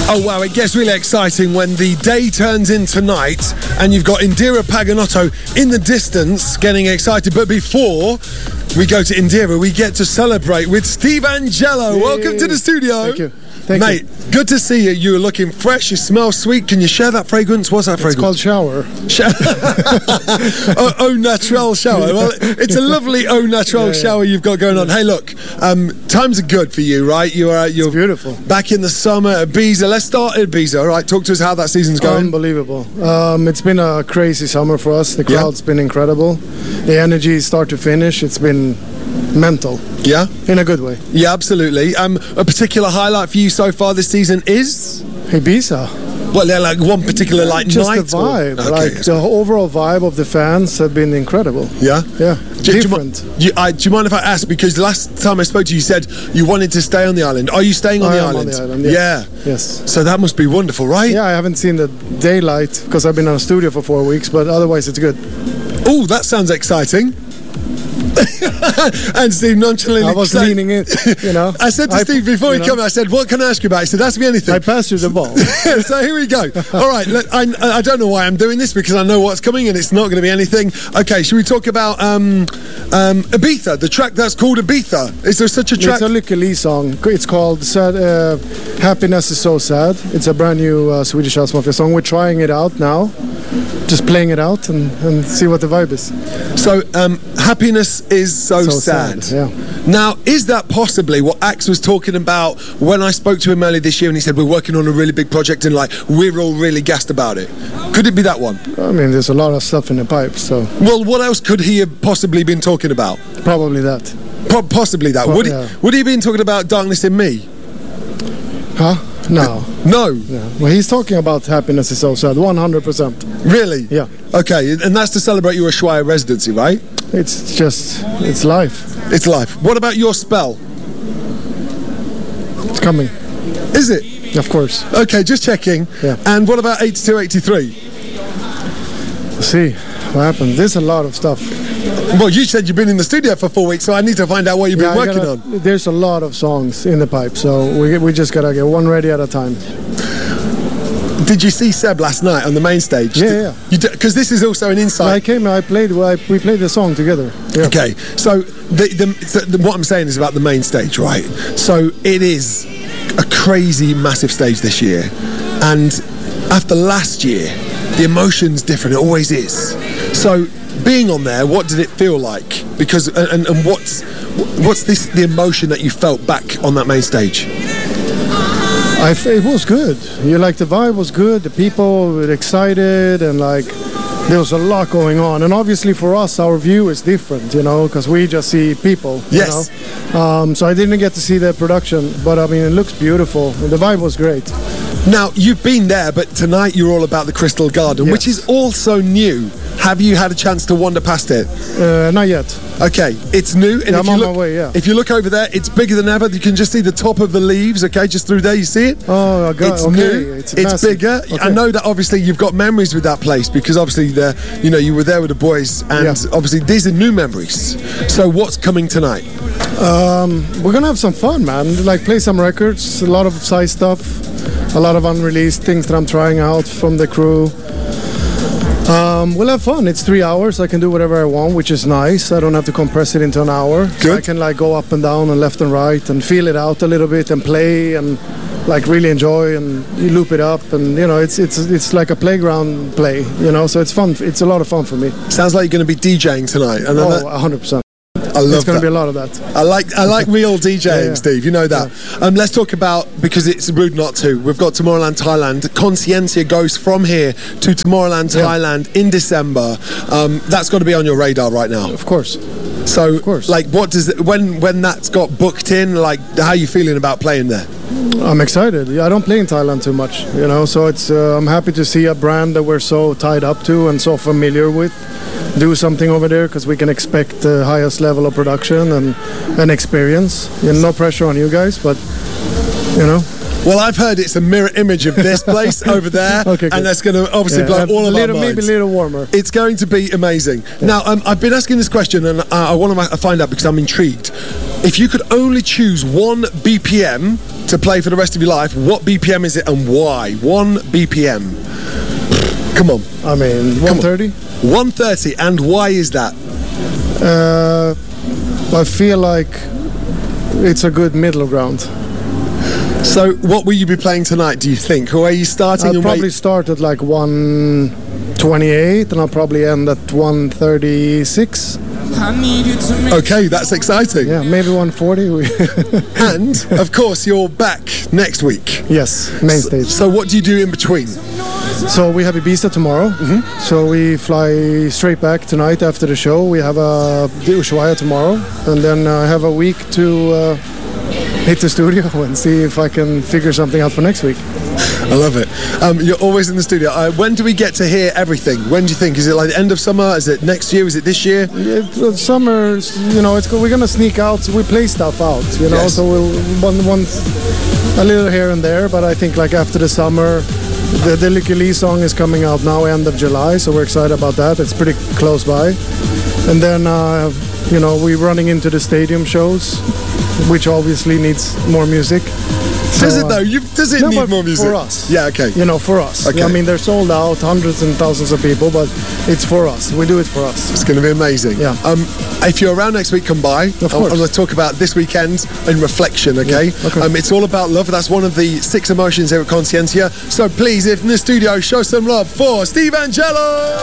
Oh wow, it gets really exciting when the day turns into night and you've got Indira Paganotto in the distance getting excited. But before we go to Indira, we get to celebrate with Steve Angello. Yay. Welcome to the studio. Thank you. Mate, good to see you. You're looking fresh. You smell sweet. Can you share that fragrance? What's that fragrance? It's called Shower. Au Naturel shower. Well, it's a lovely Au Naturel shower you've got going on. Hey, look, times are good for you, right? You're beautiful. Back in the summer at Ibiza. Let's start at Ibiza. All right, talk to us how that season's going. Unbelievable. It's been a crazy summer for us. The crowd's been incredible. The energy start to finish. It's been mental. Yeah? In a good way. Yeah, absolutely. A particular highlight for you so far this season is? Ibiza. Well, they're like one particular night? Just the vibe. Okay. Like the overall vibe of the fans have been incredible. Yeah? Yeah. Different. Do you mind if I ask? Because last time I spoke to you, you said you wanted to stay on the island. Are you staying on the island? On the island, yes. Yeah. Yes. So that must be wonderful, right? Yeah, I haven't seen the daylight because I've been in a studio for 4 weeks, but otherwise it's good. Oh, that sounds exciting. And Steve nonchalantly, I was leaning in, you know. I said to Steve before he came, I said, what can I ask you about? He said, ask me anything. I passed you the ball. So here we go. All right, look, I don't know why I'm doing this because I know what's coming and it's not going to be anything. Okay, should we talk about Ibiza, the track that's called Ibiza? Is there such a track? It's a Lykke Li song. It's called Happiness is So Sad. It's a brand new Swedish House Mafia song. We're trying it out now. Just playing it out and see what the vibe is. So, Happiness is so sad. Yeah. Now, is that possibly what Axe was talking about when I spoke to him earlier this year and he said, we're working on a really big project and like, we're all really gassed about it? Could it be that one? I mean, there's a lot of stuff in the pipe, so... Well, what else could he have possibly been talking about? Probably that. Possibly that. Would he have been talking about Darkness in Me? Huh? No. No? Yeah. Well, he's talking about Happiness is So Sad, 100%. Really? Yeah. Okay, and that's to celebrate your Ushuaia residency, right? It's life. It's life. What about your spell? It's coming. Is it? Of course. Okay, just checking. Yeah. And what about 82, 83? See what happened. There's a lot of stuff. Well, you said you've been in the studio for 4 weeks, so I need to find out what you've been working on. There's a lot of songs in the pipe, so we just gotta get one ready at a time. Did you see Seb last night on the main stage? Yeah. Because this is also an insight. We played the song together. Yeah. Okay, so what I'm saying is about the main stage, right? So it is a crazy, massive stage this year, and after last year, the emotion's different. It always is. So being on there, what did it feel like? Because and what's the emotion that you felt back on that main stage? It was good. The vibe was good. The people were excited, and there was a lot going on. And obviously for us, our view is different, because we just see people. Yes. So I didn't get to see the production, but I mean, it looks beautiful. The vibe was great. Now, you've been there, but tonight you're all about the Crystal Garden, which is also new. Have you had a chance to wander past it? Not yet. Okay, it's new. And I'm on my way, yeah. If you look over there, it's bigger than ever. You can just see the top of the leaves, okay, just through there, you see it? Oh, God. It's new. It's bigger. Okay. I know that obviously you've got memories with that place because obviously you were there with the boys and obviously these are new memories. So what's coming tonight? We're going to have some fun, man. Play some records, a lot of side stuff, a lot of unreleased things that I'm trying out from the crew. We'll have fun. It's 3 hours. I can do whatever I want, which is nice. I don't have to compress it into an hour. Good. So I can go up and down and left and right and feel it out a little bit and play and really enjoy and you loop it up and it's like a playground play. So it's fun. It's a lot of fun for me. Sounds like you're going to be DJing tonight. 100%. I love It's going to be a lot of that. I like real DJing, Steve. You know that. Yeah. Let's talk about, because it's rude not to. We've got Tomorrowland Thailand. Conscientia goes from here to Tomorrowland Thailand in December. That's got to be on your radar right now. Of course. So, of course. What does when that's got booked in? How are you feeling about playing there? I'm excited. I don't play in Thailand too much, So it's I'm happy to see a brand that we're so tied up to and so familiar with do something over there because we can expect the highest level of production and experience. No pressure on you guys, but Well, I've heard it's a mirror image of this place over there, and that's going to obviously blow all of our minds. Maybe a little warmer. It's going to be amazing. Now, I've been asking this question, and I want to find out because I'm intrigued. If you could only choose one BPM to play for the rest of your life, what BPM is it and why? 1 BPM. Come on. I mean, 130. 130, and why is that? I feel like it's a good middle ground. So what will you be playing tonight, do you think? Or are you starting? I'll probably start at like 128 and I'll probably end at 136. Okay, that's exciting. Yeah, maybe 140. And, of course, you're back next week. Yes, main stage. So what do you do in between? So we have Ibiza tomorrow. So we fly straight back tonight after the show. We have a Ushuaia tomorrow. And then I have a week to hit the studio and see if I can figure something out for next week. I love it. You're always in the studio. When do we get to hear everything? When do you think? Is it like the end of summer? Is it next year? Is it this year? Summer, you know, we're going to sneak out. We play stuff out, you know, Yes. so we'll once a little here and there. But I think like after the summer, the Lykke Li song is coming out now, end of July. So we're excited about that. It's pretty close by. And then, you know, we're running into the stadium shows, which obviously needs more music. Does it though? Does it need more music? For us. Yeah, okay. You know, for us. Okay. I mean, they're sold out, hundreds and thousands of people, but it's for us. We do it for us. It's going to be amazing. Yeah. If you're around next week, come by. Of course. I'm going to talk about this weekend in reflection, okay? Yeah, okay. It's all about love. That's one of the 6 emotions here at Conscientia. So please, if in the studio, show some love for Steve Angello!